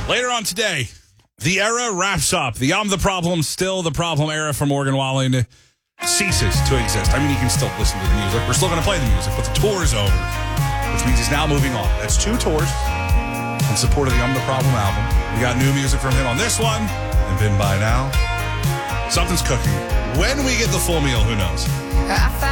Later on today, the era wraps up. The I'm the Problem, still the problem era for Morgan Wallen ceases to exist. I mean, you can still listen to the music. We're still going to play the music, but the tour is over, which means he's now moving on. That's 2 tours in support of the I'm the Problem album. We got new music from him on this one, and then by now, something's cooking. When we get the full meal, who knows?